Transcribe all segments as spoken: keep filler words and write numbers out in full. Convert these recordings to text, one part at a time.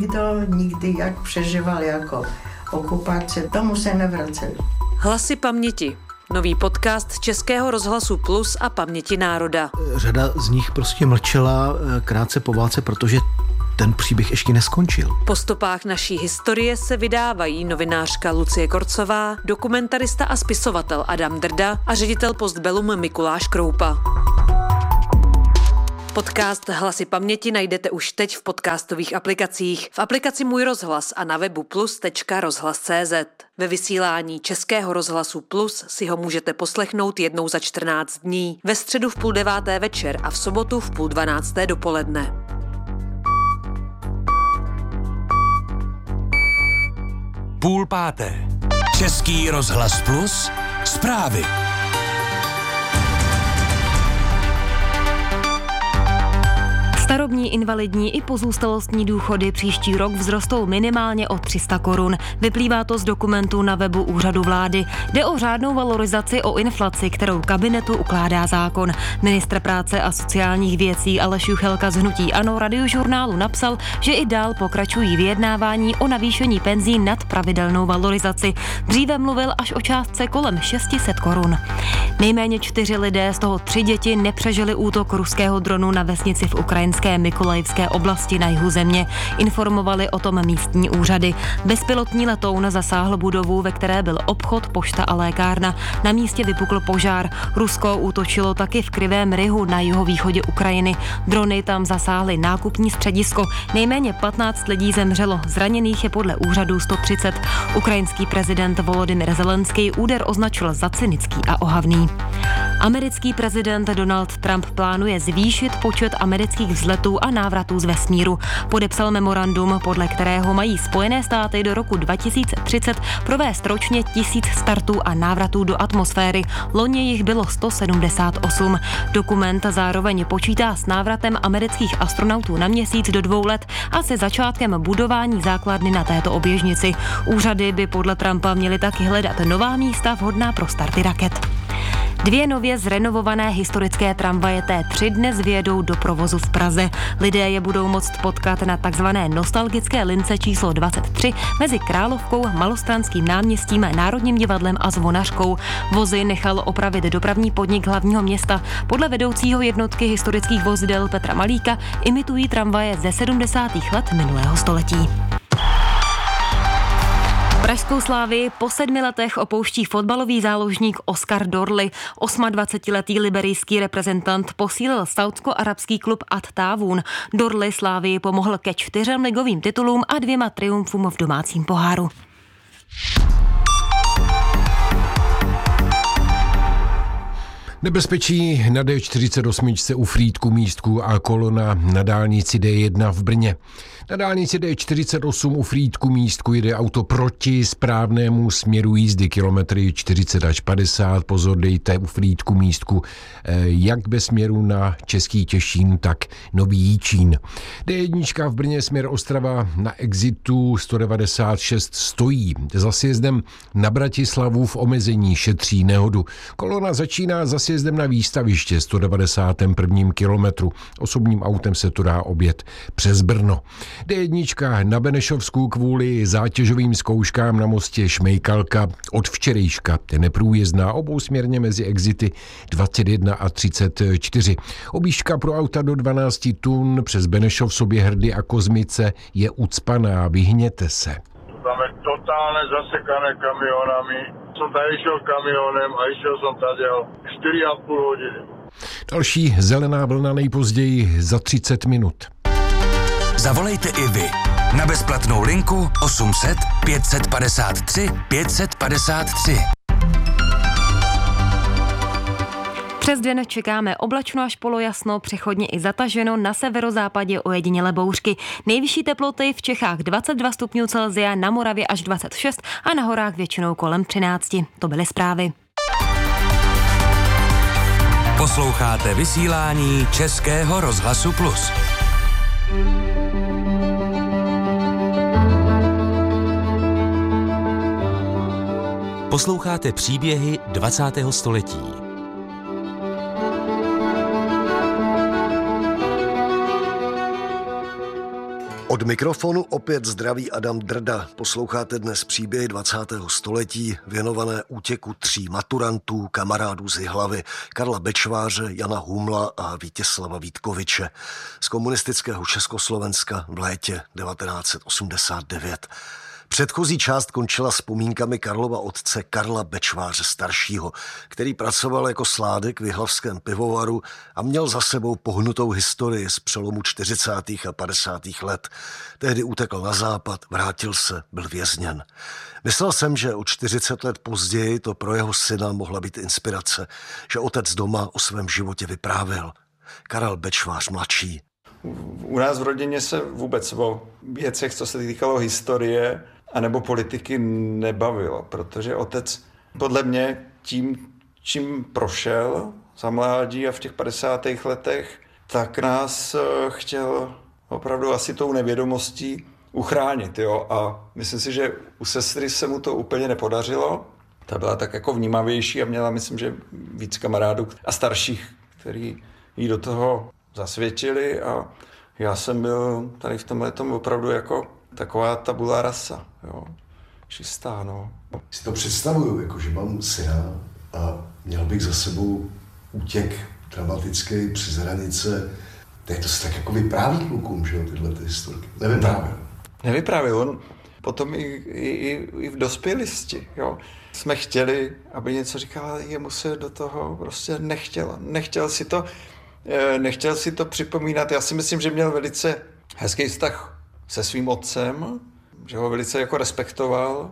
nikdo nikdy jak přežíval jako okupace, tomu se nevraceli. Hlasy paměti. Nový podcast Českého rozhlasu Plus a Paměti národa. Řada z nich prostě mlčela krátce po válce, protože ten příběh ještě neskončil. Po stopách naší historie se vydávají novinářka Lucie Korcová, dokumentarista a spisovatel Adam Drda a ředitel Postbellum Mikuláš Kroupa. Podcast Hlasy paměti najdete už teď v podcastových aplikacích, v aplikaci Můj rozhlas a na webu plus tečka rozhlas tečka cé zet. Ve vysílání Českého rozhlasu Plus si ho můžete poslechnout jednou za čtrnáct dní, ve středu v půl deváté večer a v sobotu v půl dvanácté dopoledne. Půl páté. Český rozhlas Plus. Zprávy. Starobní, invalidní i pozůstalostní důchody příští rok vzrostou minimálně o tři sta korun. Vyplývá to z dokumentu na webu Úřadu vlády. Jde o řádnou valorizaci o inflaci, kterou kabinetu ukládá zákon. Ministr práce a sociálních věcí Aleš Juchelka z hnutí ANO Radiožurnálu napsal, že i dál pokračují vyjednávání o navýšení penzí nad pravidelnou valorizaci. Dříve mluvil až o částce kolem šest set korun. Nejméně čtyři lidé, z toho tři děti, nepřežili útok ruského dronu na vesnici v ukrajinské Mykolajivské oblasti na jihu země. Informovali o tom místní úřady. Bezpilotní letoun zasáhl budovu, ve které byl obchod, pošta a lékárna. Na místě vypukl požár. Rusko útočilo taky v Krivém Rihu na jihovýchodě Ukrajiny. Drony tam zasáhly nákupní středisko. Nejméně patnáct lidí zemřelo. Zraněných je podle úřadů sto třicet. Ukrajinský prezident Volodymyr Zelenský úder označil za cynický a ohavný. Americký prezident Donald Trump plánuje zvýšit počet amerických vzletů a návratů z vesmíru. Podepsal memorandum, podle kterého mají Spojené státy do roku dva tisíce třicet provést ročně tisíc startů a návratů do atmosféry. Loni jich bylo sto sedmdesát osm. Dokument zároveň počítá s návratem amerických astronautů na měsíc do dvou let a se začátkem budování základny na této oběžnici. Úřady by podle Trumpa měly taky hledat nová místa vhodná pro starty raket. Dvě nově zrenovované historické tramvaje T tři dnes vjedou do provozu v Praze. Lidé je budou moct potkat na takzvané nostalgické lince číslo dvacet tři mezi Královkou, Malostranským náměstím, Národním divadlem a Zvonařkou. Vozy nechal opravit dopravní podnik hlavního města. Podle vedoucího jednotky historických vozidel Petra Malíka imitují tramvaje ze sedmdesátých let minulého století. Pražskou Slávii po sedmi letech opouští fotbalový záložník Oscar Dorly. dvacetiosmiletý liberijský reprezentant posílil saúdsko-arabský klub At Taawun. Dorly Slávii pomohl ke čtyřem ligovým titulům a dvěma triumfům v domácím poháru. Nebezpečí na D čtyřicet osm u Frýdku Místku a kolona na dálnici D jedna v Brně. Na dálnici D čtyřicet osm u Frýdku Místku jde auto proti správnému směru jízdy kilometry čtyřicet až padesát. Pozor, dejte u Frýdku Místku jak bez směru na Český Těšín, tak Nový Jičín. D jedna v Brně směr Ostrava na exitu sto devadesát šest stojí. Za sjezdem na Bratislavu v omezení šetří nehodu. Kolona začíná za sjezdem na výstaviště sto devadesátém prvním kilometru. Osobním autem se to dá objet přes Brno. D jedna na Benešovsku kvůli zátěžovým zkouškám na mostě Šmejkalka od včerejška je neprůjezdná obousměrně mezi exity dvacet jedna a třicet čtyři. Objížďka pro auta do dvanáct tun přes Benešov, Soběhrdy a Kozmice je ucpaná, vyhněte se. Tam je totálně zasekané kamionami. Som tady išel kamionem a išel som tady čtyři a půl hodiny. Další zelená vlna nejpozději za třicet minut. Zavolejte i vy na bezplatnou linku osm set pět padesát tři pět padesát tři. Přes den čekáme oblačno až polojasno, přechodně i zataženo, na severozápadě ojedinělé bouřky. Nejvyšší teploty v Čechách dvacet dva stupňů Celsia, na Moravě až dvacet šest a na horách většinou kolem třináct. To byly zprávy. Posloucháte vysílání Českého rozhlasu Plus. Posloucháte příběhy dvacátého století. Od mikrofonu opět zdraví Adam Drda. Posloucháte dnes příběhy dvacátého století věnované útěku tří maturantů, kamarádů z Jihlavy, Karla Bečváře, Jana Humla a Vítězslava Vítkoviče z komunistického Československa v létě devatenáct set osmdesát devět. Předchozí část končila vzpomínkami Karlova otce Karla Bečváře staršího, který pracoval jako sládek v jihlavském pivovaru a měl za sebou pohnutou historii z přelomu čtyřicátých a padesátých let. Tehdy utekl na západ, vrátil se, byl vězněn. Myslel jsem, že o čtyřicet let později to pro jeho syna mohla být inspirace, že otec doma o svém životě vyprávěl. Karel Bečvář mladší. U nás v rodině se vůbec o věcech, co se týkalo historie anebo politiky, nebavilo, protože otec podle mě tím, čím prošel za mládí a v těch padesátých letech, tak nás chtěl opravdu asi tou nevědomostí uchránit. Jo? A myslím si, že u sestry se mu to úplně nepodařilo. Ta byla tak jako vnímavější a měla, myslím, že víc kamarádů a starších, který jí do toho zasvětili, a já jsem byl tady v tomhle tomu opravdu jako taková tabula rasa, jo, čistá, no. Si to představuju, jako že mám syna a měl bych za sebou útěk dramatický přes hranice. Teď to se tak jako vypráví klukům, že jo, tyhle ty historky. Nevyprávěl. Nevyprávěl, on potom i, i, i v dospělosti, jo. Jsme chtěli, aby něco říkal, ale jemu se do toho prostě nechtělo. Nechtěl si to, nechtěl si to připomínat. Já si myslím, že měl velice hezký vztah se svým otcem, že ho velice jako respektoval.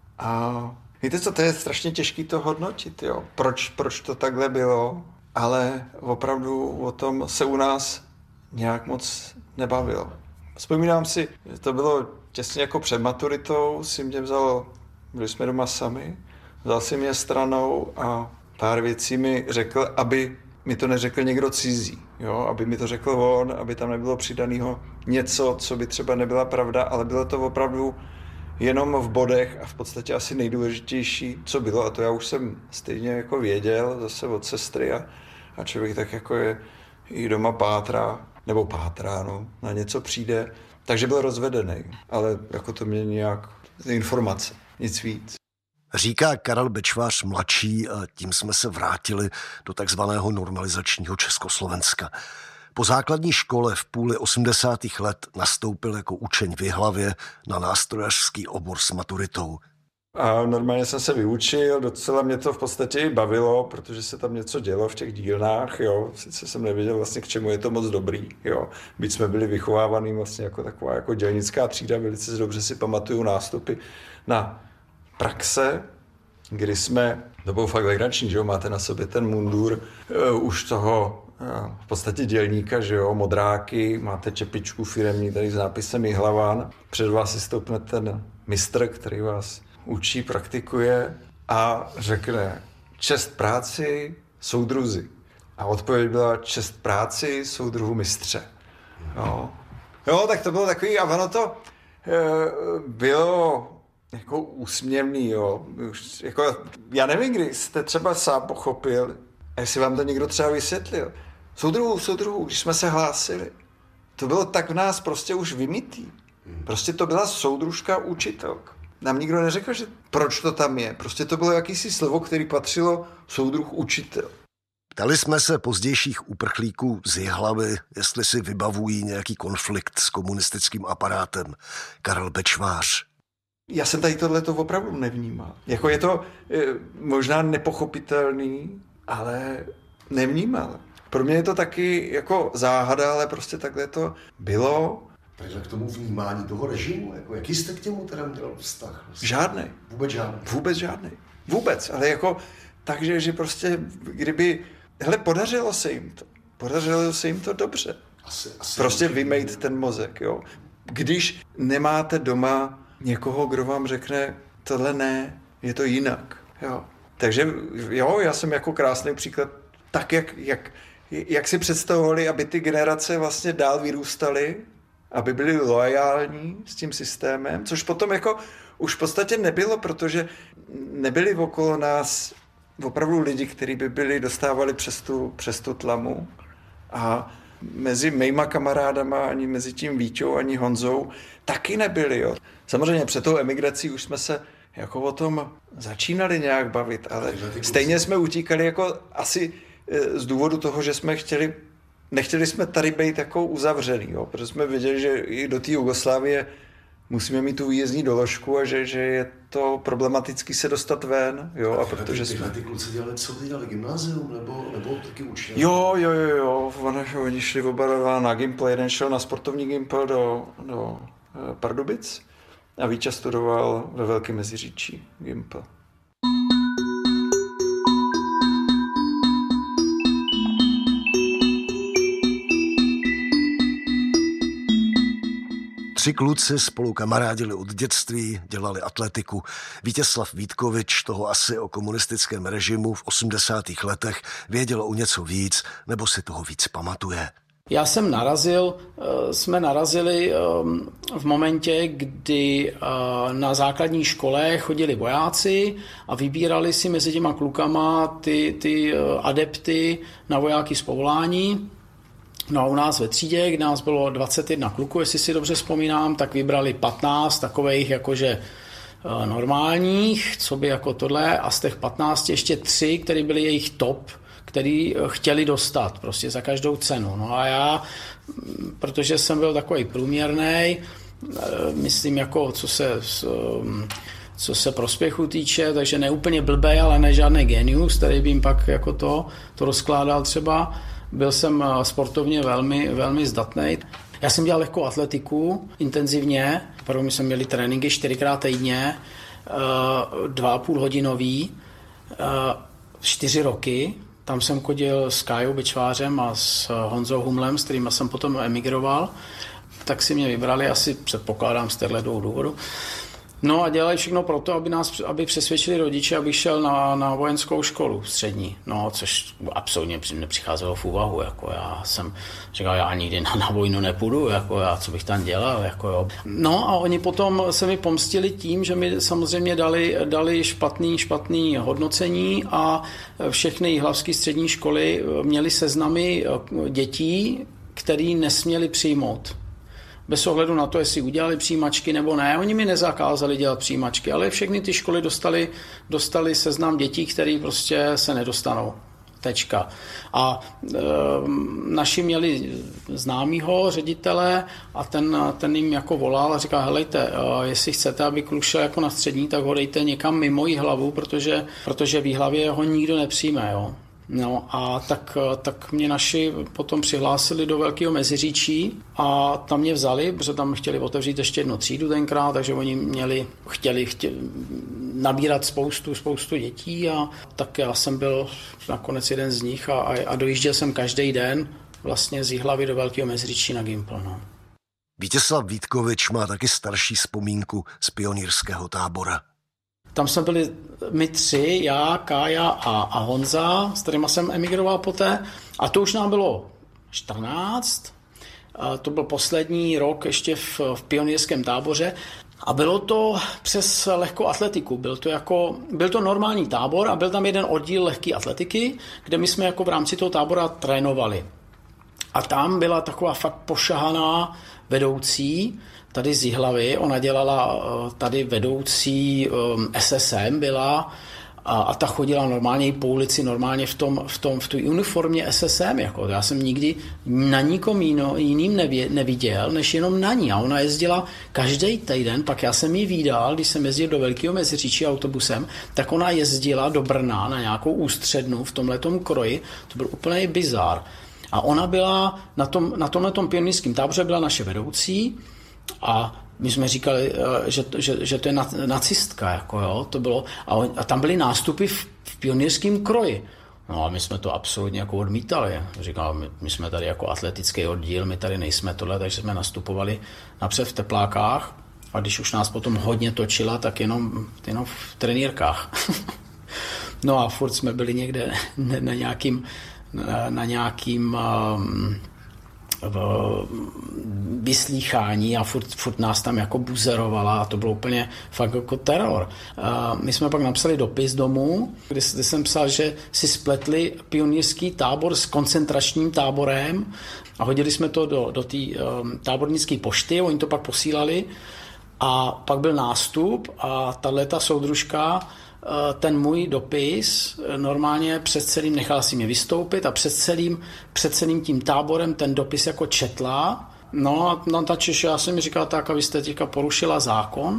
A víte co, to je strašně těžký to hodnotit, jo. Proč, proč to takhle bylo, ale opravdu o tom se u nás nějak moc nebavilo. Vzpomínám si, že to bylo těsně jako před maturitou, si mě vzal, byli jsme doma sami, vzal si mě stranou a pár věcí mi řekl, aby mi to neřekl někdo cizí, jo? Aby mi to řekl on, aby tam nebylo přidanýho něco, co by třeba nebyla pravda, ale bylo to opravdu jenom v bodech a v podstatě asi nejdůležitější, co bylo, a to já už jsem stejně jako věděl zase od sestry, a, a člověk tak jako je i doma pátrá, nebo pátrá, no, na něco přijde, takže byl rozvedený, ale jako to mě nějak informace, nic víc. Říká Karel Bečvář mladší, a tím jsme se vrátili do takzvaného normalizačního Československa. Po základní škole v půli osmdesátých let nastoupil jako učeň v Jihlavě na nástrojařský obor s maturitou. A normálně jsem se vyučil, docela mě to v podstatě i bavilo, protože se tam něco dělo v těch dílnách, jo. Sice jsem nevěděl vlastně, k čemu je to moc dobrý, jo. Byť jsme byli vychovávaný vlastně jako taková jako dělnická třída, velice dobře si pamatuju nástupy na praxe, kdy jsme, to bylo fakt legrační, že jo, máte na sobě ten mundur uh, už toho uh, v podstatě dělníka, že jo, modráky, máte čepičku firemní tady s nápisem Jihlaván, před vás si stoupne ten mistr, který vás učí, praktikuje a řekne čest práci, soudruzi. A odpověď byla čest práci, soudruhu mistře. No. Jo, tak to bylo takový, a ono to uh, bylo jako úsměvný, jo. Už, jako, já nevím, kdy jste třeba sám pochopil, a jestli vám to někdo třeba vysvětlil. Soudruhu, soudruhu, když jsme se hlásili, to bylo tak v nás prostě už vymytý. Prostě to byla soudružka učitelka. Nám nikdo neřekl, že proč to tam je. Prostě to bylo jakýsi slovo, který patřilo soudruh učitel. Ptali jsme se pozdějších uprchlíků z Jihlavy, jestli si vybavují nějaký konflikt s komunistickým aparátem. Karel Bečvář. Já jsem tady tohleto opravdu nevnímal. Jako je to je, možná nepochopitelný, ale nevnímal. Pro mě je to taky jako záhada, ale prostě takhle to bylo. Takže k tomu vnímání toho režimu, jako jaký jste k němu teda měl vztah? Vlastně? Žádný. Vůbec žádný. Vůbec žádný. Vůbec, ale jako takže, že prostě kdyby, hele, podařilo se jim to. Podařilo se jim to dobře. Asi, asi prostě vymejt ten mozek, jo. Když nemáte doma někoho, kdo vám řekne, tohle ne, je to jinak, jo. Takže jo, já jsem jako krásný příklad, tak jak, jak, jak si představovali, aby ty generace vlastně dál vyrůstaly, aby byli loajální s tím systémem, což potom jako už v podstatě nebylo, protože nebyli okolo nás opravdu lidi, kteří by byli dostávali přes tu, přes tu tlamu, a mezi mýma kamarádama, ani mezi tím Víťou, ani Honzou taky nebyly. Jo. Samozřejmě před tou emigrací už jsme se jako o tom začínali nějak bavit, ale stejně jsme utíkali jako asi z důvodu toho, že jsme chtěli, nechtěli jsme tady být jako uzavřený, jo, protože jsme věděli, že i do té Jugoslávie musíme mít tu výjezdní doložku a že, že je to problematický se dostat ven. Jo, a, a protože tyhle ty kluci dělali, co ty dělali, gymnázium nebo, nebo taky učili? Jo, jo, jo, jo, oni, oni šli oba dva na Gimpl, jeden šel na sportovní Gimpl do, do Pardubic a Víťa studoval ve Velkém Meziříčí Gimpl. Tři kluci spolu kamarádili od dětství, dělali atletiku. Vítězslav Vítkovič toho asi o komunistickém režimu v osmdesátých letech věděl o něco víc, nebo si toho víc pamatuje. Já jsem narazil, jsme narazili v momentě, kdy na základní škole chodili vojáci a vybírali si mezi těma klukama ty, ty adepty na vojáky z povolání. No a u nás ve třídě, kde nás bylo dvacet jedna kluků, jestli si dobře vzpomínám, tak vybrali patnáct takových jakože normálních, co by jako tohle, a z těch patnácti ještě tři, který byli jejich top, který chtěli dostat prostě za každou cenu. No a já, protože jsem byl takový průměrnej, myslím jako co se, co se prospěchu týče, takže ne úplně blbej, ale ne žádný genius, který by jim pak jako to, to rozkládal třeba. Byl jsem sportovně velmi, velmi zdatný. Já jsem dělal lehkou atletiku intenzivně. První jsme měli tréninky čtyřikrát týdně, dva a půl hodinový, čtyři roky. Tam jsem chodil s Kájou Bečvářem a s Honzou Humlem, s kterými jsem potom emigroval. Tak si mě vybrali, asi předpokládám z těchto důvodů. No a dělali všechno pro to, aby nás, aby přesvědčili rodiče, abych šel na, na vojenskou školu střední. No, což absolutně nepřicházelo v úvahu. Jako já jsem říkal, já nikdy na, na vojnu nepůjdu, jako já, co bych tam dělal. Jako jo. No a oni potom se mi pomstili tím, že mi samozřejmě dali, dali špatný, špatný hodnocení a všechny jihlavské střední školy měly seznamy dětí, který nesměli přijmout. Bez ohledu na to, jestli udělali přijímačky nebo ne. Oni mi nezakázali dělat přijímačky, ale všechny ty školy dostali, dostali seznam dětí, které prostě se nedostanou. Tečka. A e, naši měli známýho ředitele a ten, ten jim jako volal a říkal, helejte, e, jestli chcete, aby kluk šel jako na střední, tak ho dejte někam mimo Jihlavu, protože, protože v Jihlavě ho nikdo nepřijme. Jo. No a tak, tak mě naši potom přihlásili do Velkého Meziříčí a tam mě vzali, protože tam chtěli otevřít ještě jednu třídu tenkrát, takže oni měli, chtěli, chtěli nabírat spoustu, spoustu dětí a tak já jsem byl nakonec jeden z nich a, a dojížděl jsem každý den vlastně z Jihlavy do Velkého Meziříčí na Gimpl. No. Vítězslav Vítkovič má taky starší vzpomínku z pionýrského tábora. Tam jsme byli my tři, já, Kája a, a Honza, s kterýma jsem emigroval poté. A to už nám bylo čtrnáct. A to byl poslední rok ještě v, v pionýrském táboře. A bylo to přes lehkou atletiku. Byl to, jako, byl to normální tábor a byl tam jeden oddíl lehké atletiky, kde my jsme jako v rámci toho tábora trénovali. A tam byla taková fakt pošahaná vedoucí, tady z Jihlavy, ona dělala tady vedoucí S S M byla a, a ta chodila normálně po ulici, normálně v tom, v tom, v tu uniformě S S M, jako já jsem nikdy na nikom jino, jiným nevě, neviděl, než jenom na ní a ona jezdila každý týden, pak já jsem ji vídal, když jsem jezdil do Velkého Meziříčí autobusem, tak ona jezdila do Brna na nějakou ústřednu v tomhletom kroji, to byl úplně bizár. A ona byla na, tom, na tomhletom pionýrském táboře byla naše vedoucí a my jsme říkali, že, že, že to je nacistka, jako jo, to bylo, a, on, a tam byly nástupy v, v pionýrském kroji. No a my jsme to absolutně jako odmítali. Říkal, my, my jsme tady jako atletický oddíl, my tady nejsme tohle, takže jsme nastupovali napřed v teplákách a když už nás potom hodně točila, tak jenom, jenom v trenýrkách. No a furt jsme byli někde na nějakým, na, na nějakým um, vyslýchání a furt, furt nás tam jako buzerovala a to bylo úplně fakt jako teror. A my jsme pak napsali dopis domů, kde, kde jsem psal, že si spletli pionýrský tábor s koncentračním táborem a hodili jsme to do, do té um, tábornické pošty, oni to pak posílali a pak byl nástup a tato soudružka ten můj dopis normálně před celým, nechala si mě vystoupit a před celým, před celým tím táborem ten dopis jako četla. No a no, ta Češ, já jsem mi říkal, tak a vy jste teďka porušila zákon,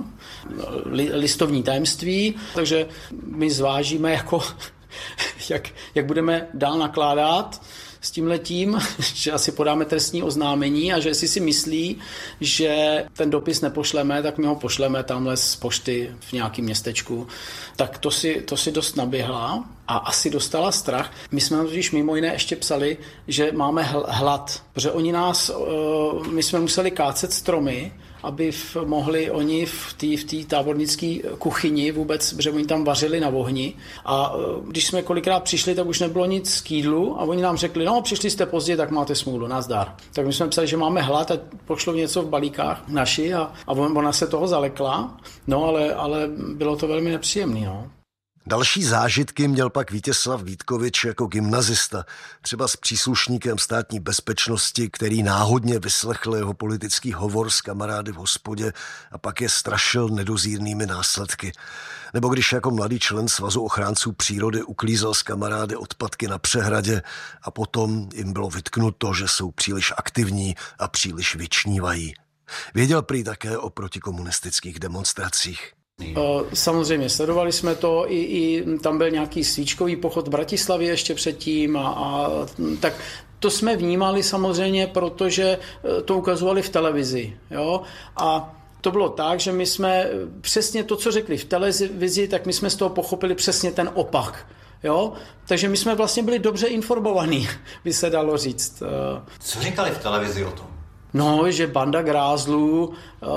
li, listovní tajemství, takže my zvážíme, jako, jak, jak budeme dál nakládat s tímhletím, že asi podáme trestní oznámení a že jestli si myslí, že ten dopis nepošleme, tak my ho pošleme tamhle z pošty v nějakém městečku. Tak to si, to si dost naběhla a asi dostala strach. My jsme totiž mimo jiné ještě psali, že máme hlad, protože oni nás, my jsme museli kácet stromy, aby v, mohli oni v té v té tábornické kuchyni vůbec, protože oni tam vařili na ohni a když jsme kolikrát přišli, tak už nebylo nic k jídlu a oni nám řekli, no přišli jste pozdě, tak máte smůlu, nazdar. Tak my jsme psali, že máme hlad a pošlou něco v balíkách naši a, a ona se toho zalekla, no ale, ale bylo to velmi nepříjemné. No. Další zážitky měl pak Vítězslav Vítkovič jako gymnazista, třeba s příslušníkem státní bezpečnosti, který náhodně vyslechl jeho politický hovor s kamarády v hospodě a pak je strašil nedozírnými následky. Nebo když jako mladý člen Svazu ochránců přírody uklízel s kamarády odpadky na přehradě a potom jim bylo vytknuto, že jsou příliš aktivní a příliš vyčnívají. Věděl prý také o protikomunistických demonstracích. Samozřejmě, sledovali jsme to, i, i tam byl nějaký svíčkový pochod v Bratislavě ještě předtím a, a tak to jsme vnímali samozřejmě, protože to ukazovali v televizi. Jo? A to bylo tak, že my jsme přesně to, co řekli v televizi, tak my jsme z toho pochopili přesně ten opak. Jo? Takže my jsme vlastně byli dobře informovaní, by se dalo říct. Co říkali v televizi o tom? No, že banda grázlů,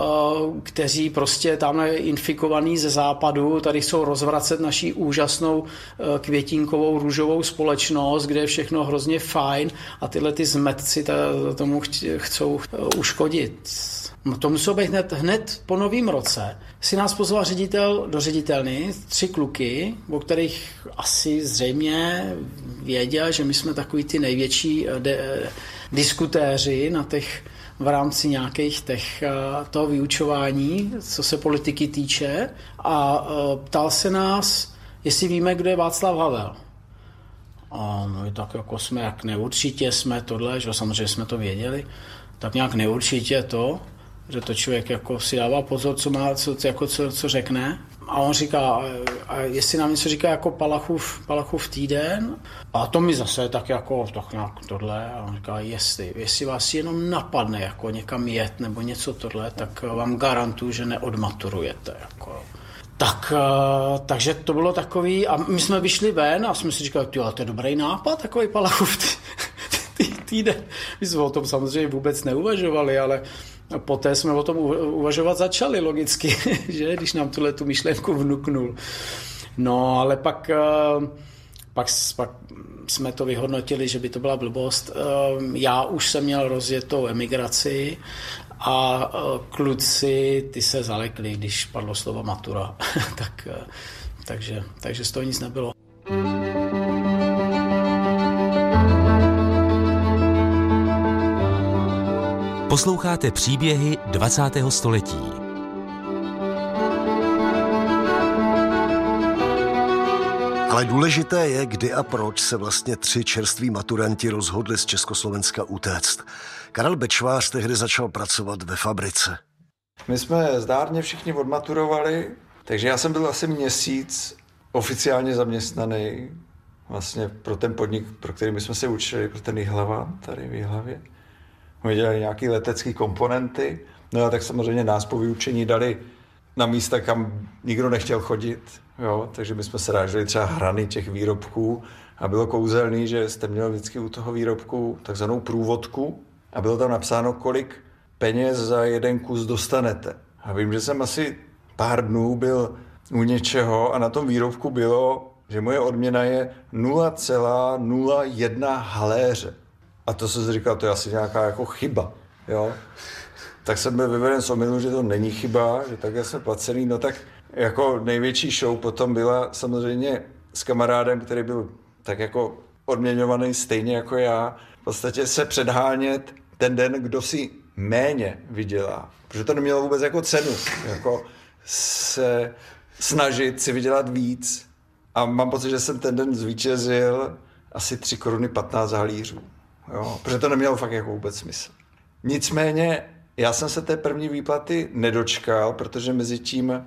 kteří prostě tamhle infikovaní ze západu, tady chcou rozvracet naší úžasnou květinkovou růžovou společnost, kde je všechno hrozně fajn a tyhle ty zmetci tomu chcou uškodit. To muselo být hned, hned po novém roce. Si nás pozval ředitel do ředitelny, tři kluky, o kterých asi zřejmě věděl, že my jsme takový ty největší de, diskutéři na těch v rámci nějakých těch, toho vyučování, co se politiky týče a ptal se nás, jestli víme, kdo je Václav Havel. A no tak jako jsme, jak neurčitě jsme tohle, že samozřejmě jsme to věděli, tak nějak neurčitě to, že to člověk jako si dává pozor, co má, co, jako co, co řekne. A on říká, a jestli nám něco říká jako Palachův, Palachův týden, a to mi zase tak jako tak nějak tohle, a on říká, jestli, jestli vás jenom napadne jako někam jet nebo něco tohle, tak vám garantuju, že neodmaturujete. Jako. Tak, takže to bylo takový, a my jsme vyšli ven a jsme si říkali, tyjo, to je dobrý nápad, takový Palachův týden. My jsme o tom samozřejmě vůbec neuvažovali, ale poté jsme o tom uvažovat začali logicky, že, když nám tuhle tu myšlenku vnuknul. No, ale pak, pak, pak jsme to vyhodnotili, že by to byla blbost. Já už jsem měl rozjetou emigraci a kluci, ty se zalekli, když padlo slovo matura. tak, takže, takže z toho nic nebylo. Posloucháte příběhy dvacátého století. Ale důležité je, kdy a proč se vlastně tři čerství maturanti rozhodli z Československa utéct. Karel Bečvář tehdy začal pracovat ve fabrice. My jsme zdárně všichni odmaturovali, takže já jsem byl asi měsíc oficiálně zaměstnaný vlastně pro ten podnik, pro který my jsme se učili, pro ten Jihlava, tady v Jihlavě. My dělali nějaké letecké komponenty, no a tak samozřejmě nás po vyučení dali na místa, kam nikdo nechtěl chodit, jo, takže my jsme se rážili třeba hrany těch výrobků a bylo kouzelný, že jste měli vždycky u toho výrobku takzvanou průvodku a bylo tam napsáno, kolik peněz za jeden kus dostanete. A vím, že jsem asi pár dnů byl u něčeho a na tom výrobku bylo, že moje odměna je nula celá nula jedna haléře. A to jsem si říkal, to je asi nějaká jako chyba, jo. Tak jsem byl vyveden z omylu, že to není chyba, že takhle jsme placený. No tak jako největší show potom byla samozřejmě s kamarádem, který byl tak jako odměňovaný stejně jako já. V podstatě se předhánět ten den, kdo si méně vydělá. Protože to nemělo vůbec jako cenu. Jako se snažit si vydělat víc. A mám pocit, že jsem ten den zvítězil asi tři koruny patnáct halířů. Jo? Protože to nemělo fakt jako vůbec smysl. Nicméně já jsem se té první výplaty nedočkal, protože mezi tím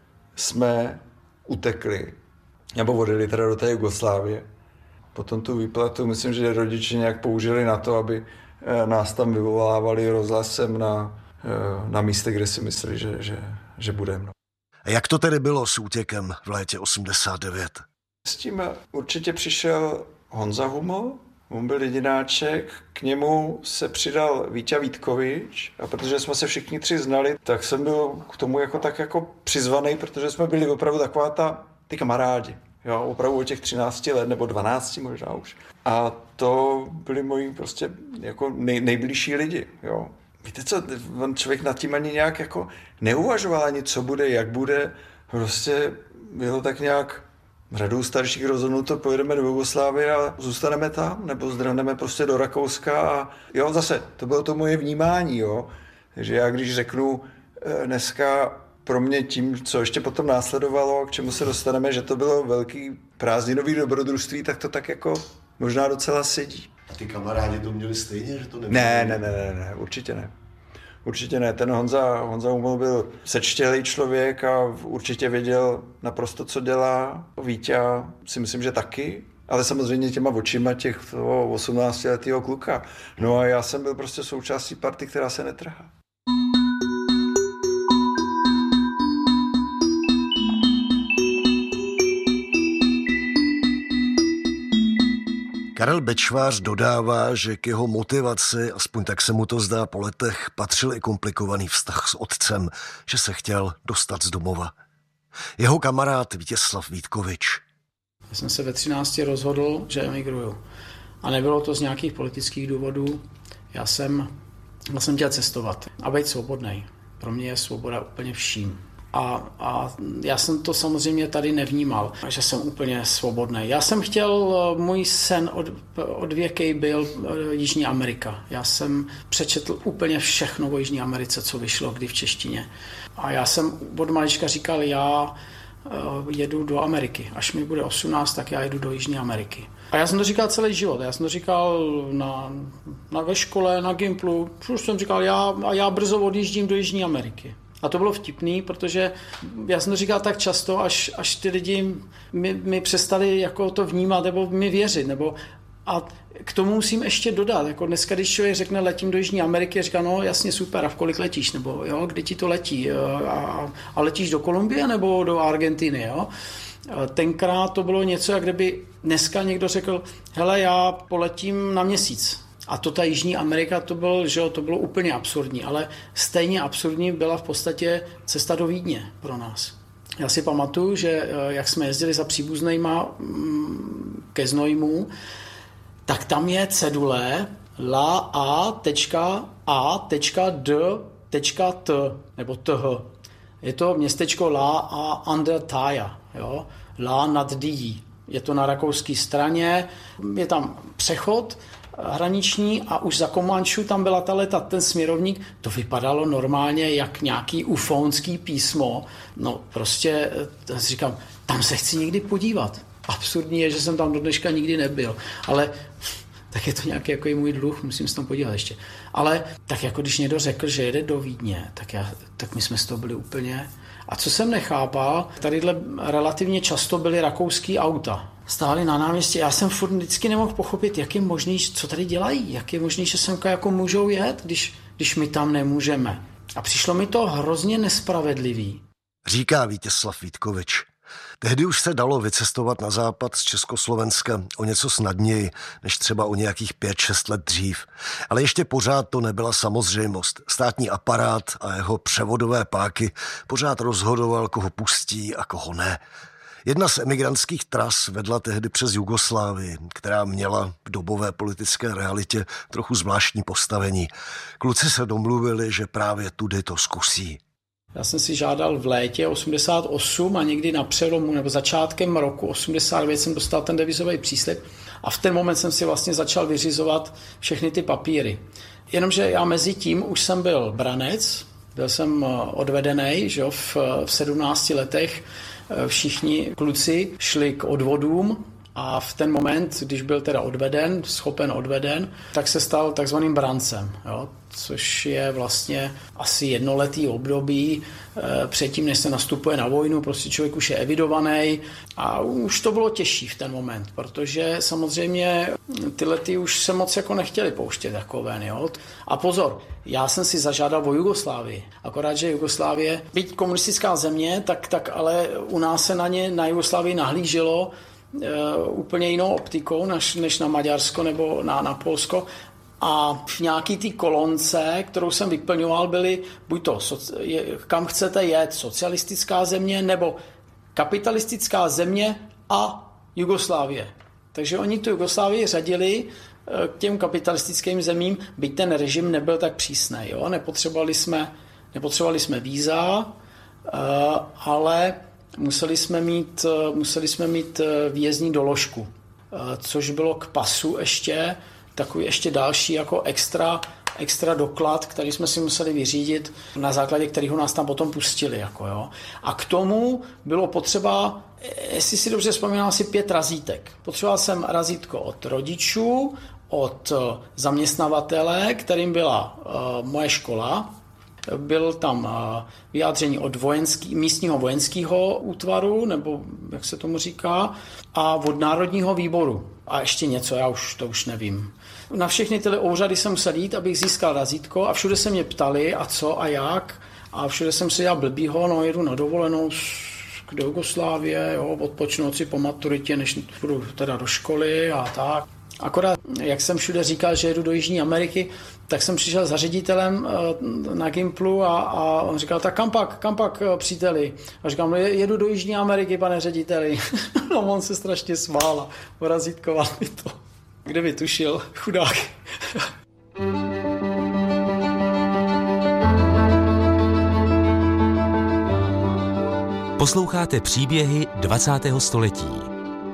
jsme utekli. Nebo odjeli teda do té Jugoslávie. Potom tu výplatu, myslím, že rodiče nějak použili na to, aby nás tam vyvolávali rozhlasem na, na místě, kde si mysleli, že, že, že budeme. A jak to tedy bylo s útěkem v létě osmdesát devět? S tím určitě přišel Honza Huml, on byl jedináček, k němu se přidal Víťa Vítkovič a protože jsme se všichni tři znali, tak jsem byl k tomu jako tak jako přizvaný, protože jsme byli opravdu taková ta, ty kamarádi. Jo, opravdu od těch třinácti let, nebo dvanácti možná už. A to byli moji prostě jako nej, nejbližší lidi, jo. Víte co, on člověk nad tím ani nějak jako neuvažoval ani, co bude, jak bude. Prostě bylo tak nějak radou starších rozhodnuto, pojedeme do Jugoslávie a zůstaneme tam, nebo zdrhneme prostě do Rakouska a jo, zase, to bylo to moje vnímání, jo. Takže já když řeknu dneska pro mě tím, co ještě potom následovalo, k čemu se dostaneme, že to bylo velký prázdninový dobrodružství, tak to tak jako možná docela sedí. A ty kamarádi to měli stejně, že to nebylo? Ne, ne, ne, ne, ne, určitě ne. Určitě ne. Ten Honza, Honza Huml byl sečtělý člověk a určitě věděl naprosto, co dělá. Víťa si myslím, že taky, ale samozřejmě těma očima těch osmnáctiletého kluka. No a já jsem byl prostě součástí party, která se netrhá. Karel Bečvář dodává, že k jeho motivaci, aspoň tak se mu to zdá po letech, patřil i komplikovaný vztah s otcem, že se chtěl dostat z domova. Jeho kamarád Vítězslav Vítkovič. Já jsem se ve třinácti rozhodl, že emigruju. A nebylo to z nějakých politických důvodů. Já jsem, já jsem chtěl cestovat a být svobodnej. Pro mě je svoboda úplně vším. A, a já jsem to samozřejmě tady nevnímal, že jsem úplně svobodný. Já jsem chtěl, můj sen od, od věkej byl Jižní Amerika. Já jsem přečetl úplně všechno o Jižní Americe, co vyšlo kdy v češtině. A já jsem od malička říkal, já jedu do Ameriky. Až mi bude osmnáct, tak já jedu do Jižní Ameriky. A já jsem to říkal celý život. Já jsem to říkal na, na ve škole, na Gimplu. Už jsem říkal, já, a já brzo odjíždím do Jižní Ameriky. A to bylo vtipný, protože já jsem to říkal tak často, až, až ty lidi mi, mi přestali jako to vnímat nebo mi věřit. Nebo, a k tomu musím ještě dodat. Jako dneska, když člověk řekne, letím do Jižní Ameriky, říká, no jasně, super, a v kolik letíš? Nebo jo, kdy ti to letí? A, a letíš do Kolumbie nebo do Argentiny? Jo? Tenkrát to bylo něco, jak kdyby dneska někdo řekl, hele, já poletím na měsíc. A to ta Jižní Amerika, to bylo, že to bylo úplně absurdní, ale stejně absurdní byla v podstatě cesta do Vídně pro nás. Já si pamatuju, že jak jsme jezdili za příbuznejma ke Znojmu, tak tam je cedule la a tečka a tečka d tečka t nebo th. Je to městečko La a under Taja, jo? La nad Dí. Je to na rakouské straně, je tam přechod hraniční a už za Komančů tam byla ta leta, ten směrovník, to vypadalo normálně jak nějaký ufonský písmo. No prostě, říkám, tam se chci někdy podívat. Absurdní je, že jsem tam do dneška nikdy nebyl, ale tak je to nějaký jako můj dluh, musím se tam podívat ještě. Ale tak jako když někdo řekl, že jede do Vídně, tak, já, tak my jsme z toho byli úplně... A co jsem nechápal, tadyhle relativně často byly rakouský auta. Stáli na náměstí. Já jsem furt vždycky nemohl pochopit, jak je možný, co tady dělají, jak je možný, že semka jako můžou jet, když, když my tam nemůžeme. A přišlo mi to hrozně nespravedlivý. Říká Vítězslav Vítkovič. Tehdy už se dalo vycestovat na západ z Československa o něco snadněji, než třeba o nějakých pět šest let dřív. Ale ještě pořád to nebyla samozřejmost. Státní aparát a jeho převodové páky pořád rozhodoval, koho pustí a koho ne. Jedna z emigrantských tras vedla tehdy přes Jugoslávii, která měla v dobové politické realitě trochu zvláštní postavení. Kluci se domluvili, že právě tudy to zkusí. Já jsem si žádal v létě osmdesát osm a někdy na přelomu nebo začátkem roku osmdesát devět jsem dostal ten devizový příslib a v ten moment jsem si vlastně začal vyřizovat všechny ty papíry. Jenomže já mezi tím už jsem byl branec, byl jsem odvedený, že v, v sedmnácti letech všichni kluci šli k odvodům a v ten moment, když byl teda odveden, schopen odveden, tak se stal takzvaným brancem, jo? Což je vlastně asi jednoletý období e, předtím, než se nastupuje na vojnu, prostě člověk už je evidovaný a už to bylo těžší v ten moment, protože samozřejmě ty lety už se moc jako nechtěli pouštět jako ven, jo? A pozor, já jsem si zažádal o Jugoslávii, akorát, že Jugoslávie, byť komunistická země, tak, tak ale u nás se na ně, na Jugoslávii nahlíželo Uh, úplně jinou optikou než, než na Maďarsko nebo na, na Polsko. A v nějaký té kolonce, kterou jsem vyplňoval, byly buď to, je, kam chcete jet, socialistická země nebo kapitalistická země a Jugoslávie. Takže oni tu Jugoslávii řadili uh, k těm kapitalistickým zemím, byť ten režim nebyl tak přísný. Jo? Nepotřebovali jsme, nepotřebovali jsme víza, uh, ale Museli jsme mít, museli jsme mít výjezdní doložku, což bylo k pasu ještě takový ještě další jako extra, extra doklad, který jsme si museli vyřídit, na základě kterého nás tam potom pustili. Jako jo. A k tomu bylo potřeba, jestli si dobře vzpomínám, asi pět razítek. Potřeboval jsem razítko od rodičů, od zaměstnavatele, kterým byla uh, moje škola. Byl tam vyjádření od vojenský, místního vojenského útvaru, nebo jak se tomu říká, a od Národního výboru. A ještě něco, já už to už nevím. Na všechny tyhle úřady jsem musel jít, abych získal razítko a všude se mě ptali, a co a jak. A všude jsem si dělal blbýho, no jedu na dovolenou do Jugoslávie, jo, odpočnu si po maturitě, než půjdu teda do školy a tak. Akorát, jak jsem všude říkal, že jedu do Jižní Ameriky, tak jsem přišel za ředitelem na Gimplu a, a on říkal, tak kam pak, kam pak, příteli? A říkám, jedu do Jižní Ameriky, pane řediteli. No on se strašně smál a porazítkoval mi to. Kde by tušil, chudák. Posloucháte příběhy dvacátého století.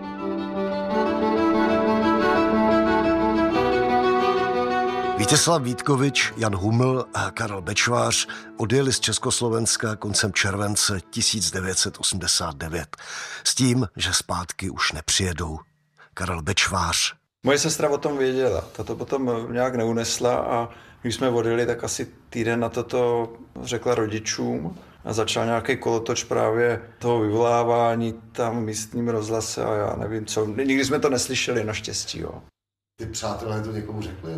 Vítězslav Vítkovič, Jan Huml a Karel Bečvář odjeli z Československa koncem července tisíc devět set osmdesát devět s tím, že zpátky už nepřijedou. Karel Bečvář. Moje sestra o tom věděla, ta to potom nějak neunesla a když jsme odjeli, tak asi týden na toto řekla rodičům a začal nějaký kolotoč právě toho vyvolávání tam v místním rozhlase a já nevím co. Nikdy jsme to neslyšeli, naštěstí. Jo. Ty přátelé to někomu řekli?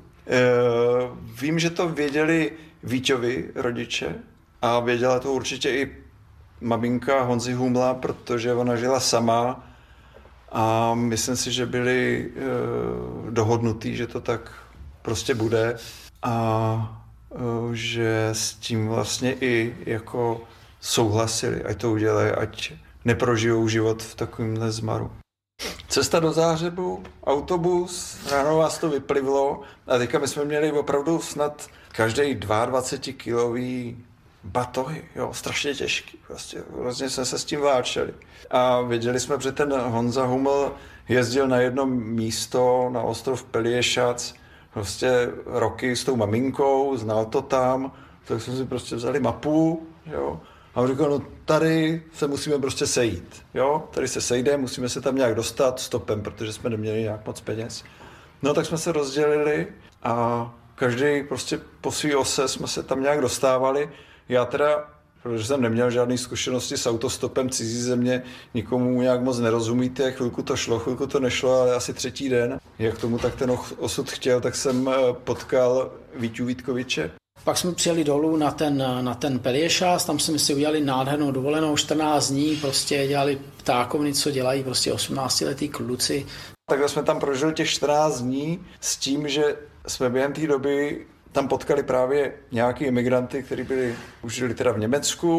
Uh, vím, že to věděli Víťovi rodiče a věděla to určitě i maminka Honzy Humla, protože ona žila sama a myslím si, že byli uh, dohodnutí, že to tak prostě bude a uh, že s tím vlastně i jako souhlasili, ať to udělají, ať neprožijou život v takovémhle zmaru. Cesta do Záhřebu, autobus, ráno vás to vyplivlo a teďka my jsme měli opravdu snad každý dvacetikilový batohy, jo, strašně těžký, vlastně, vlastně jsme se s tím váčeli. A věděli jsme, že ten Honza Huml jezdil na jedno místo, na ostrov Peliešac, prostě roky s tou maminkou, znal to tam, tak jsme si prostě vzali mapu, jo, a on říkal, no tady se musíme prostě sejít, jo, tady se sejde, musíme se tam nějak dostat stopem, protože jsme neměli nějak moc peněz. No tak jsme se rozdělili a každý prostě po svý ose jsme se tam nějak dostávali. Já teda, protože jsem neměl žádné zkušenosti s autostopem cizí země, nikomu nějak moc nerozumíte, chvilku to šlo, chvilku to nešlo, ale asi třetí den, jak tomu tak ten osud chtěl, tak jsem potkal Víťu Vítkoviče. Pak jsme přijeli dolů na ten, na ten Peliešac, tam jsme si udělali nádhernou dovolenou, čtrnáct dní, prostě dělali ptákovny, co dělají prostě osmnáctiletí kluci. Takhle jsme tam prožili těch čtrnáct dní s tím, že jsme během té doby tam potkali právě nějaký imigranty, kteří byli, už žili teda v Německu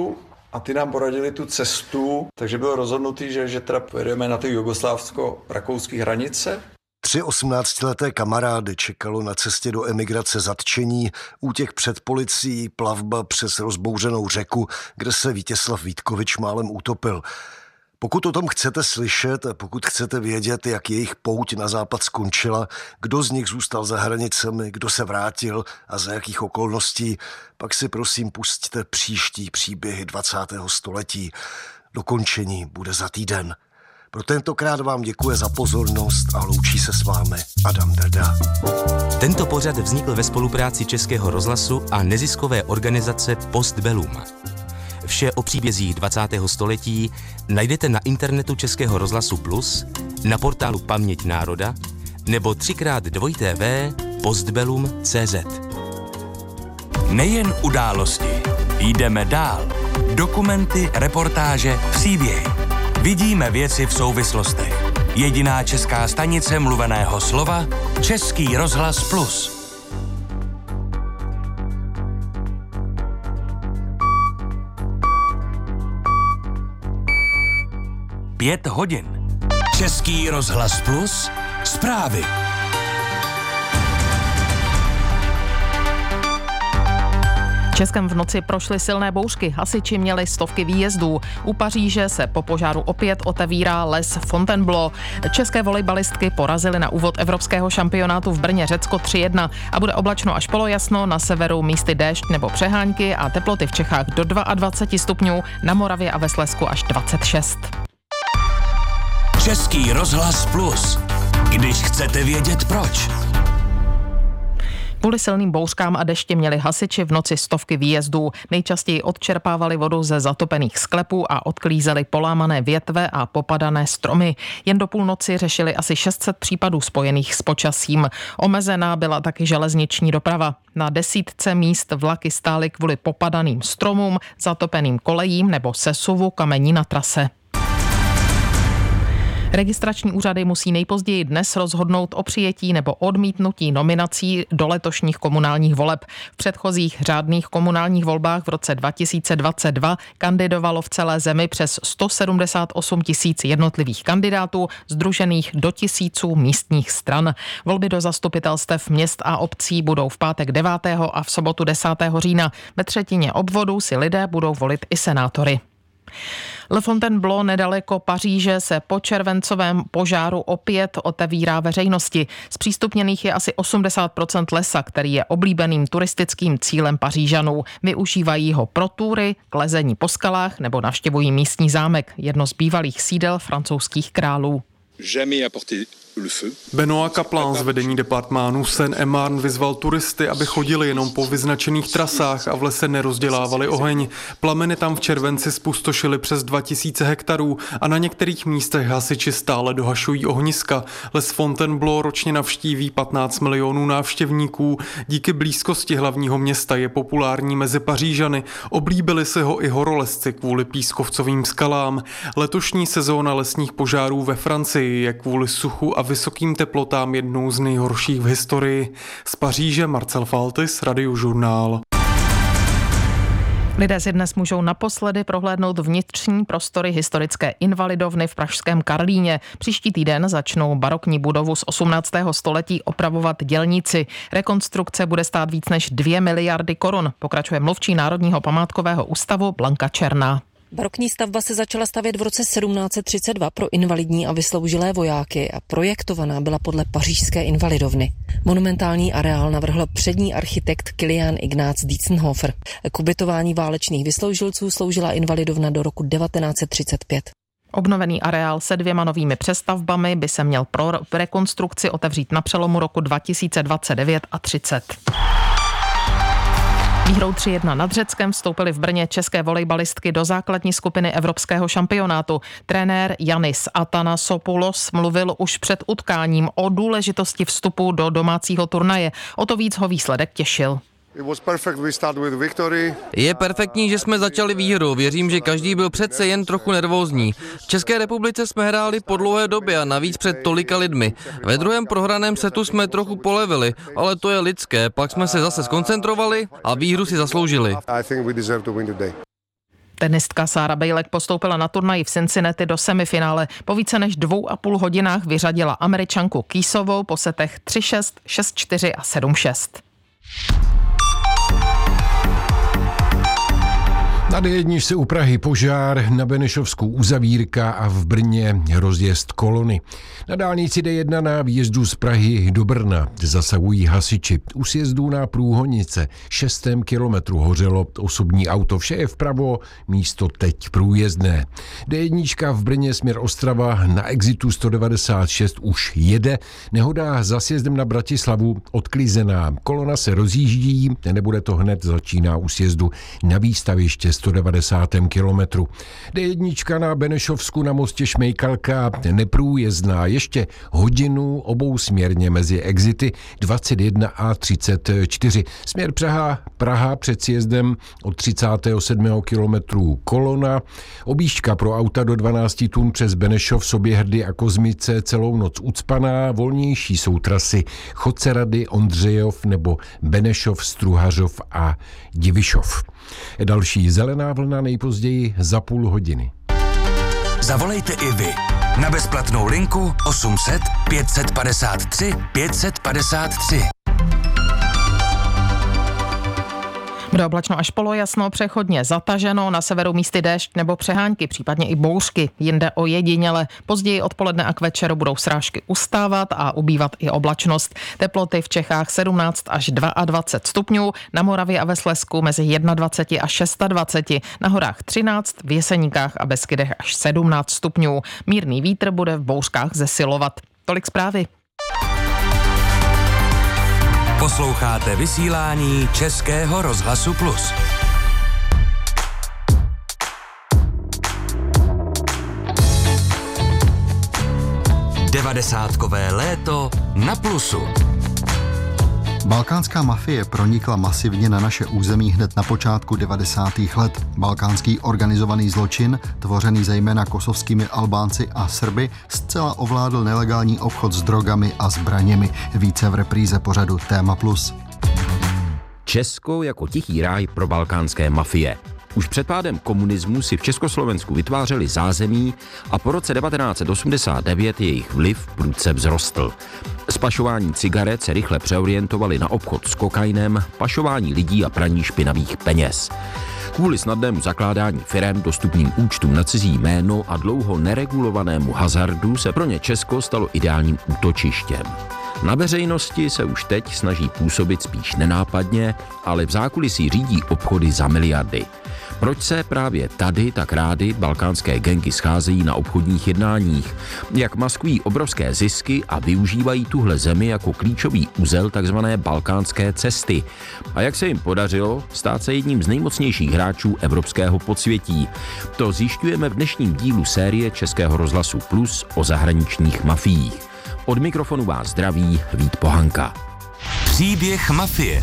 a ty nám poradili tu cestu, takže bylo rozhodnutý, že, že teda pojedeme na ty jugoslávsko-rakouské hranice. Tři osmnáctileté kamarády čekalo na cestě do emigrace zatčení, útěk před policií, plavba přes rozbouřenou řeku, kde se Vítězslav Vítkovič málem utopil. Pokud o tom chcete slyšet a pokud chcete vědět, jak jejich pouť na západ skončila, kdo z nich zůstal za hranicemi, kdo se vrátil a za jakých okolností, pak si prosím pusťte příští příběhy dvacátého století. Dokončení bude za týden. Pro tentokrát vám děkuje za pozornost a loučí se s vámi Adam Drda. Tento pořad vznikl ve spolupráci Českého rozhlasu a neziskové organizace Postbellum. Vše o příbězích dvacátého století najdete na internetu Českého rozhlasu Plus, na portálu Paměť národa nebo třikrát dvojité v postbellum tečka cé zet. Nejen události, jdeme dál. Dokumenty, reportáže, příběhy. Vidíme věci v souvislostech. Jediná česká stanice mluveného slova Český rozhlas Plus. Pět hodin. Český rozhlas Plus. Zprávy. Českem v noci prošly silné bouřky, hasiči měli stovky výjezdů. U Paříže se po požáru opět otevírá les Fontainebleau. České volejbalistky porazily na úvod evropského šampionátu v Brně Řecko tři jedna a bude oblačno až polojasno, na severu místy déšť nebo přehánky a teploty v Čechách do dvacet dva stupňů, na Moravě a ve Slezsku až dvacet šest. Český rozhlas Plus. Když chcete vědět proč. Kvůli silným bouřkám a dešti měli hasiči v noci stovky výjezdů. Nejčastěji odčerpávali vodu ze zatopených sklepů a odklízeli polámané větve a popadané stromy. Jen do půlnoci řešili asi šest set případů spojených s počasím. Omezená byla taky železniční doprava. Na desítce míst vlaky stály kvůli popadaným stromům, zatopeným kolejím nebo sesuvu kamení na trase. Registrační úřady musí nejpozději dnes rozhodnout o přijetí nebo odmítnutí nominací do letošních komunálních voleb. V předchozích řádných komunálních volbách v roce dva tisíce dvacet dva kandidovalo v celé zemi přes sto sedmdesát osm tisíc jednotlivých kandidátů, sdružených do tisíců místních stran. Volby do zastupitelstev měst a obcí budou v pátek devátého a v sobotu desátého října. Ve třetině obvodů si lidé budou volit i senátory. Le Fontainebleau nedaleko Paříže se po červencovém požáru opět otevírá veřejnosti. Zpřístupněných je asi osmdesát procent lesa, který je oblíbeným turistickým cílem Pařížanů. Využívají ho pro túry, k lezení po skalách nebo navštěvují místní zámek, jedno z bývalých sídel francouzských králů. Benoît Kaplan z vedení departmánu Seine-et-Marne vyzval turisty, aby chodili jenom po vyznačených trasách a v lese nerozdělávali oheň. Plameny tam v červenci spustošily přes dva tisíce hektarů a na některých místech hasiči stále dohašují ohniska. Les Fontainebleau ročně navštíví patnáct milionů návštěvníků. Díky blízkosti hlavního města je populární mezi Pařížany. Oblíbili si ho i horolezci kvůli pískovcovým skalám. Letošní sezóna lesních požárů ve Francii je kvůli suchu a vysokým teplotám jednou z nejhorších v historii. Z Paříže Marcel Faltis, Radiožurnál. Lidé si dnes můžou naposledy prohlédnout vnitřní prostory historické invalidovny v pražském Karlíně. Příští týden začnou barokní budovu z osmnáctého století opravovat dělníci. Rekonstrukce bude stát víc než dvě miliardy korun, pokračuje mluvčí Národního památkového ústavu Blanka Černá. Barokní stavba se začala stavět v roce sedmnáct set třicet dva pro invalidní a vysloužilé vojáky a projektovaná byla podle pařížské invalidovny. Monumentální areál navrhl přední architekt Kilian Ignác Dietzenhofer. K ubytování válečných vysloužilců sloužila invalidovna do roku devatenáct set třicet pět. Obnovený areál se dvěma novými přestavbami by se měl pro rekonstrukci otevřít na přelomu roku dva tisíce dvacet devět a třicet. Výhrou tři jedna nad Řeckem vstoupily v Brně české volejbalistky do základní skupiny evropského šampionátu. Trenér Yannis Athanasopoulos mluvil už před utkáním o důležitosti vstupu do domácího turnaje. O to víc ho výsledek těšil. Je perfektní, že jsme začali výhrou. Věřím, že každý byl přece jen trochu nervózní. V České republice jsme hráli po dlouhé době a navíc před tolika lidmi. Ve druhém prohraném setu jsme trochu polevili, ale to je lidské. Pak jsme se zase skoncentrovali a výhru si zasloužili. Tenistka Sára Bejlek postoupila na turnaji v Cincinnati do semifinále. Po více než dvou a půl hodinách vyřadila Američanku Keysovou po setech tři šest, šest čtyři a sedm šest. Na dé jedna se u Prahy požár, na Benešovsku uzavírka a v Brně rozjezd kolony. Na dálnici dé jedna na výjezdu z Prahy do Brna zasahují hasiči. U sjezdů na Průhonice šestém kilometru hořelo osobní auto. Vše je vpravo, místo teď průjezdné. dé jedna v Brně směr Ostrava na exitu sto devadesát šest už jede. Nehoda za sjezdem na Bratislavu odklizená. Kolona se rozjíždí, nebude to hned, začíná u sjezdu na výstaviště sto devadesátém kilometru. dé jedna na Benešovsku na mostě Šmejkalka neprůjezdná. Ještě hodinu obousměrně mezi exity dvacet jedna a třicet čtyři. Směr Praha, Praha před sjezdem od třicátého sedmého kilometru kolona. Objížďka pro auta do dvanáct tun přes Benešov, Soběhrdy a Kozmice celou noc ucpaná. Volnější jsou trasy Chocerady, Ondřejov nebo Benešov, Struhařov a Divišov. Další zelená vlna nejpozději za půl hodiny. Zavolejte i vy na bezplatnou linku osm set pět set padesát tři pět set padesát tři. Bude oblačno až polojasno, přechodně zataženo, na severu místy déšť nebo přehánky, případně i bouřky, jinde ojediněle. Později odpoledne a k večeru budou srážky ustávat a ubývat i oblačnost. Teploty v Čechách sedmnáct až dvacet dva stupňů, na Moravě a ve Slezsku mezi dvacet jedna a dvacet šest, na horách třináct, v Jeseníkách a Beskydech až sedmnáct stupňů. Mírný vítr bude v bouřkách zesilovat. Tolik zprávy. Posloucháte vysílání Českého rozhlasu Plus. Devadesátkové léto na Plusu. Balkánská mafie pronikla masivně na naše území hned na počátku devadesátých let. Balkánský organizovaný zločin, tvořený zejména kosovskými Albánci a Srby, zcela ovládl nelegální obchod s drogami a zbraněmi. Více v repríze pořadu Téma plus. Česko jako tichý ráj pro balkánské mafie. Už před pádem komunismu si v Československu vytvářeli zázemí a po roce devatenáct set osmdesát devět jejich vliv prudce vzrostl. Z pašování cigaret se rychle přeorientovali na obchod s kokainem, pašování lidí a praní špinavých peněz. Kvůli snadnému zakládání firem, dostupným účtům na cizí jméno a dlouho neregulovanému hazardu se pro ně Česko stalo ideálním útočištěm. Na veřejnosti se už teď snaží působit spíš nenápadně, ale v zákulisí řídí obchody za miliardy. Proč se právě tady tak rády balkánské gangy scházejí na obchodních jednáních? Jak maskují obrovské zisky a využívají tuhle zemi jako klíčový uzel takzvané balkánské cesty? A jak se jim podařilo stát se jedním z nejmocnějších hráčů evropského podsvětí? To zjišťujeme v dnešním dílu série Českého rozhlasu Plus o zahraničních mafiích. Od mikrofonu vás zdraví Vít Pohanka. Příběh mafie.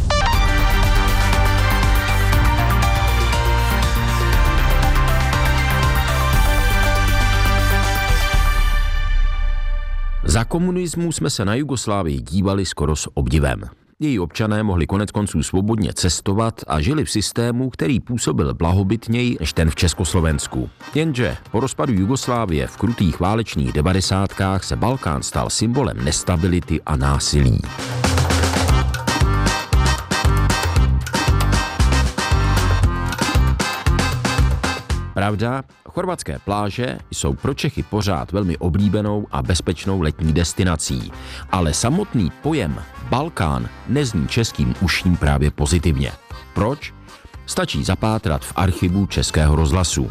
Za komunismu jsme se na Jugoslávii dívali skoro s obdivem. Její občané mohli koneckonců svobodně cestovat a žili v systému, který působil blahobytněji než ten v Československu. Jenže po rozpadu Jugoslávie v krutých válečných devadesátkách se Balkán stal symbolem nestability a násilí. Pravda, chorvatské pláže jsou pro Čechy pořád velmi oblíbenou a bezpečnou letní destinací, ale samotný pojem Balkán nezní českým uším právě pozitivně. Proč? Stačí zapátrat v archivu Českého rozhlasu.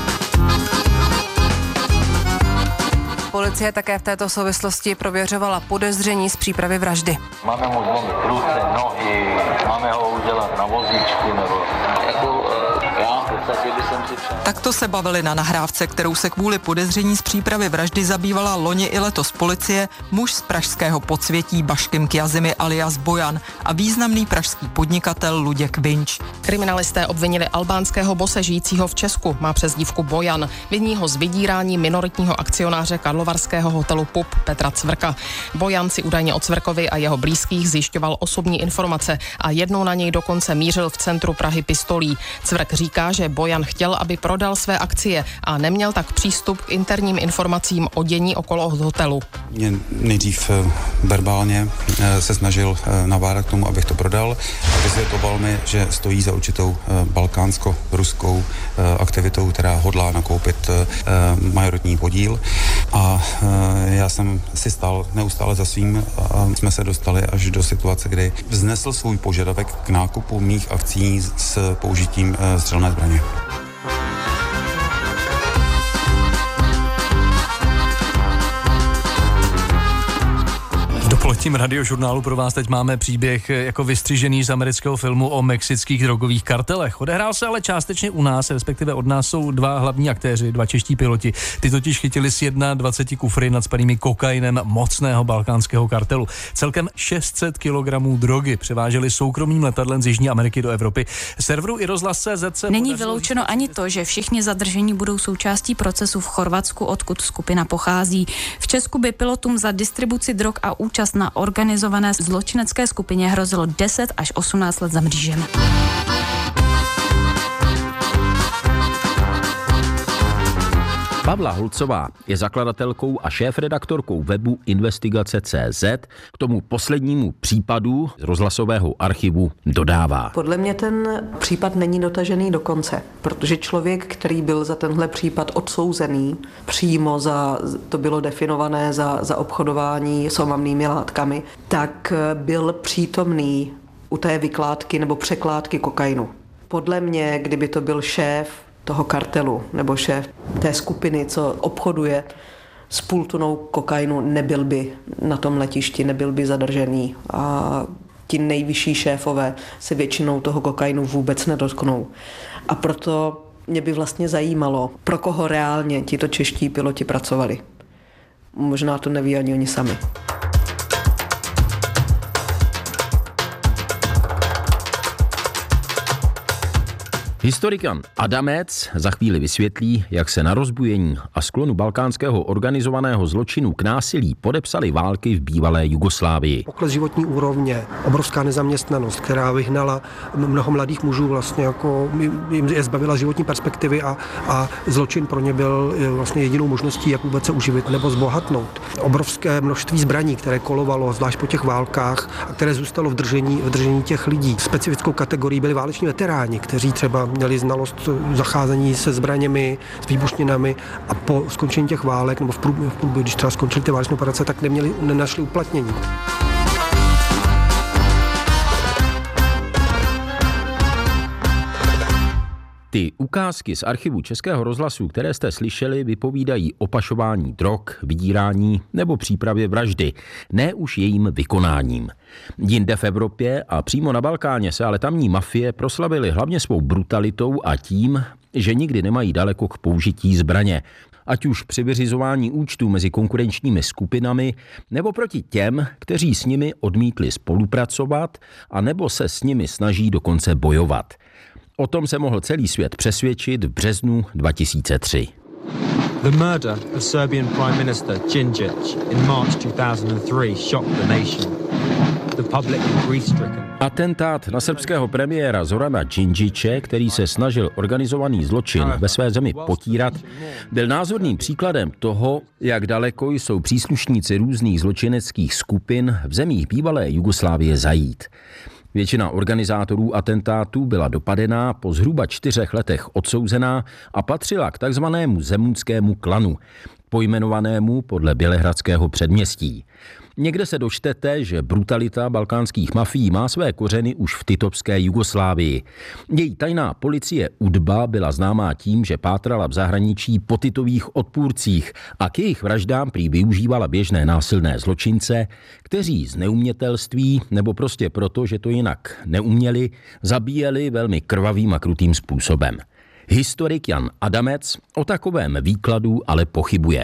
Policie také v této souvislosti prověřovala podezření z přípravy vraždy. Máme mu zlomit ruce, nohy, máme ho udělat na vozíčku nebo jako já v podstatě by jsem si přál. Takto se bavili na nahrávce, kterou se kvůli podezření z přípravy vraždy zabývala loni i letos policie, muž z pražského podsvětí Baškim Kjazimy alias Bojan a významný pražský podnikatel Luděk Vinč. Kriminalisté obvinili albánského bose žijícího v Česku, má přezdívku Bojan, viní ho z vydírání minoritního akcionáře karlovarského hotelu Pup Petra Cvrka. Bojan si údajně od Cvrkovi a jeho blízkých zjišťoval osobní informace a jednou na něj dokonce mířil v centru Prahy pistolí. Cvrk říká, že Bojan chtěl, aby prodal své akcie a neměl tak přístup k interním informacím o dění okolo hotelu. Mě nejdřív verbálně se snažil nabádat k tomu, abych to prodal a vysvětloval mi, že stojí za určitou balkánsko-ruskou aktivitou, která hodlá nakoupit majoritní podíl a já jsem si stál neustále za svým a jsme se dostali až do situace, kdy vznesl svůj požadavek k nákupu mých akcí s použitím střelné zbraně. V dopoledním radiožurnálu pro vás teď máme příběh jako vystřižený z amerického filmu o mexických drogových kartelech. Odehrál se ale částečně u nás, respektive od nás jsou dva hlavní aktéři, dva čeští piloti. Ty totiž chytili z dvacet jedna kufry nadspanými kokainem mocného balkánského kartelu. Celkem šest set kilogramů drogy převáželi soukromým letadlem z Jižní Ameriky do Evropy. Serveru i rozhlas tečka cé zet se Není vyloučeno ani to, že všichni zadržení budou součástí procesu v Chorvatsku, odkud skupina pochází. V Česku by pilotům za distribuci drog a účast na organizované zločinecké skupině hrozilo deset až osmnáct let za mřížemi. Pavla Holcová je zakladatelkou a šéfredaktorkou webu Investigace tečka cé zet. K tomu poslednímu případu z rozhlasového archivu dodává. Podle mě ten případ není dotažený do konce, protože člověk, který byl za tenhle případ odsouzený, přímo za, to bylo definované za, za obchodování s omamnými látkami, tak byl přítomný u té vykládky nebo překládky kokainu. Podle mě, kdyby to byl šéf toho kartelu nebo šéf té skupiny, co obchoduje s půl tunou kokainu, nebyl by na tom letišti, nebyl by zadržený a ti nejvyšší šéfové se většinou toho kokainu vůbec nedotknou. A proto mě by vlastně zajímalo, pro koho reálně tito čeští piloti pracovali. Možná to neví ani oni sami. Historik Jan Adamec za chvíli vysvětlí, jak se na rozbujení a sklonu balkánského organizovaného zločinu k násilí podepsaly války v bývalé Jugoslávii. Pokles životní úrovně, obrovská nezaměstnanost, která vyhnala mnoho mladých mužů, vlastně jako jim je zbavila životní perspektivy a, a zločin pro ně byl vlastně jedinou možností, jak vůbec se uživit nebo zbohatnout. Obrovské množství zbraní, které kolovalo, zvlášť po těch válkách, a které zůstalo v držení, v držení těch lidí. Specifickou kategorií byli váleční veteráni, kteří třeba měli znalost zacházení se zbraněmi, s výbušninami a po skončení těch válek, nebo v průběhu, v průběhu když třeba skončily ty válečné operace, tak neměli, nenašli uplatnění. Ty ukázky z archivu Českého rozhlasu, které jste slyšeli, vypovídají o pašování drog, vydírání nebo přípravě vraždy, ne už jejím vykonáním. Jinde v Evropě a přímo na Balkáně se ale tamní mafie proslavily hlavně svou brutalitou a tím, že nikdy nemají daleko k použití zbraně. Ať už při vyřizování účtů mezi konkurenčními skupinami, nebo proti těm, kteří s nimi odmítli spolupracovat, a nebo se s nimi snaží dokonce bojovat. O tom se mohl celý svět přesvědčit v březnu dva tisíce tři. The murder of Serbian Prime Minister Djindjic in March two thousand three shocked the nation. The public was grief-stricken. Atentát na srbského premiéra Zorana Djindjiče, který se snažil organizovaný zločin ve své zemi potírat, byl názorným příkladem toho, jak daleko jsou příslušníci různých zločineckých skupin v zemích bývalé Jugoslávie zajít. Většina organizátorů atentátů byla dopadená, po zhruba čtyřech letech odsouzená a patřila k takzvanému zemunskému klanu, pojmenovanému podle bělehradského předměstí. Někde se dočtete, že brutalita balkánských mafií má své kořeny už v titovské Jugoslávii. Její tajná policie UDBA byla známá tím, že pátrala v zahraničí po titových odpůrcích a k jejich vraždám prý využívala běžné násilné zločince, kteří z neumětelství nebo prostě proto, že to jinak neuměli, zabíjeli velmi krvavým a krutým způsobem. Historik Jan Adamec o takovém výkladu ale pochybuje.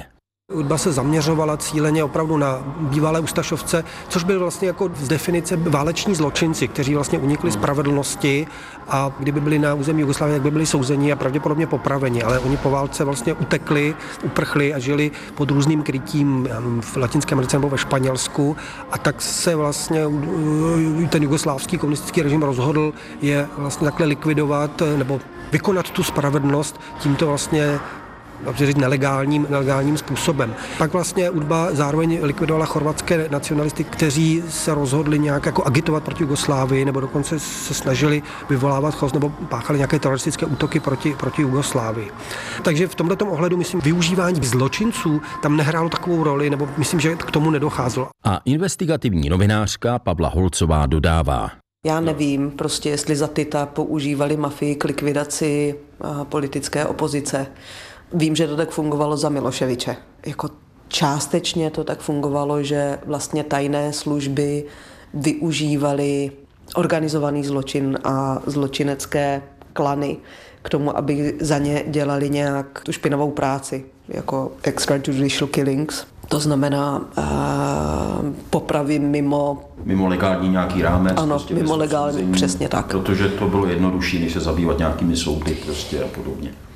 UDBA se zaměřovala cíleně opravdu na bývalé ustašovce, což byl vlastně jako z definice váleční zločinci, kteří vlastně unikli spravedlnosti a kdyby byli na území Jugoslávie, tak by byli souzeni a pravděpodobně popraveni, ale oni po válce vlastně utekli, uprchli a žili pod různým krytím v Latinské Americe nebo ve Španělsku a tak se vlastně ten jugoslávský komunistický režim rozhodl je vlastně takhle likvidovat nebo vykonat tu spravedlnost tímto vlastně říct, nelegálním, nelegálním způsobem. Pak vlastně UDBA zároveň likvidovala chorvatské nacionalisty, kteří se rozhodli nějak jako agitovat proti Jugoslávii nebo dokonce se snažili vyvolávat chaos nebo páchali nějaké teroristické útoky proti, proti Jugoslávii. Takže v tomto ohledu, myslím, využívání zločinců tam nehrálo takovou roli, nebo myslím, že k tomu nedocházelo. A investigativní novinářka Pavla Holcová dodává. Já nevím, prostě jestli za Tita používali mafii k likvidaci politické opozice. Vím, že to tak fungovalo za Miloševiče. Jako částečně to tak fungovalo, že vlastně tajné služby využívaly organizovaný zločin a zločinecké klany k tomu, aby za ně dělali nějak tu špinavou práci, jako extrajudicial killings. To znamená uh, popravy mimo... Mimo legální nějaký rámec. Ano, prostě mimo legální, přesně tak. Protože to bylo jednodušší, než se zabývat nějakými soudy prostě a podobně.